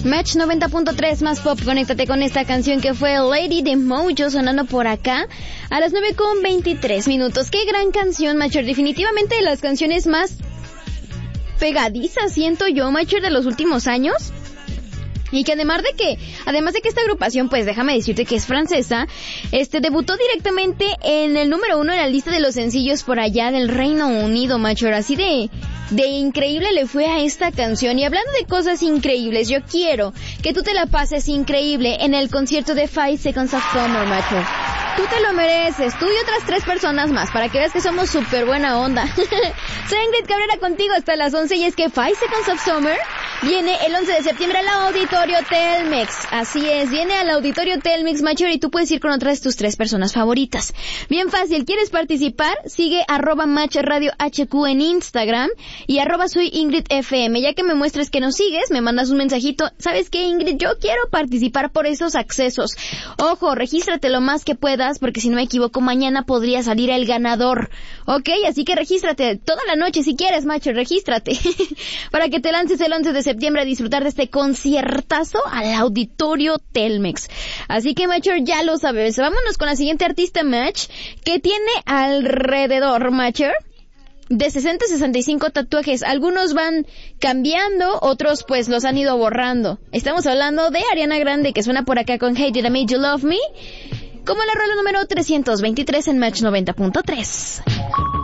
Match 90.3 más pop, conéctate con esta canción que fue Lady de Mojo sonando por acá a las 9:23. Qué gran canción, Macher, definitivamente de las canciones más pegadizas, siento yo, Macher, de los últimos años. Y que además de que esta agrupación, pues déjame decirte que es francesa, debutó directamente en el número 1 en la lista de los sencillos por allá del Reino Unido, Macher, así de increíble le fue a esta canción. Y hablando de cosas increíbles, yo quiero que tú te la pases increíble en el concierto de 5 Seconds of Summer, Macher. Tú te lo mereces, tú y otras 3 personas más, para que veas que somos súper buena onda. Soy Ingrid Cabrera contigo hasta las 11, y es que 5 Seconds of Summer viene el 11 de septiembre al Auditorio Telmex. Así es, viene al Auditorio Telmex, Macher, y tú puedes ir con otras de tus 3 personas favoritas. Bien fácil, ¿quieres participar? Sigue @MatchRadioHQ en Instagram y @soy Ingrid FM. Ya que me muestres que nos sigues, me mandas un mensajito. ¿Sabes qué, Ingrid? Yo quiero participar por esos accesos. Ojo, regístrate lo más que puedas, porque si no me equivoco, mañana podría salir el ganador. Ok, así que regístrate toda la noche si quieres, Macher, regístrate. Para que te lances el 11 de septiembre a disfrutar de este conciertazo al Auditorio Telmex. Así que, Macher, ya lo sabes. Vámonos con la siguiente artista, Match, que tiene alrededor, Macher, de 60 a 65 tatuajes. Algunos van cambiando, otros pues los han ido borrando. Estamos hablando de Ariana Grande, que suena por acá con Hey Did I Make You Love Me, como la rola número 323 en Match 90.3.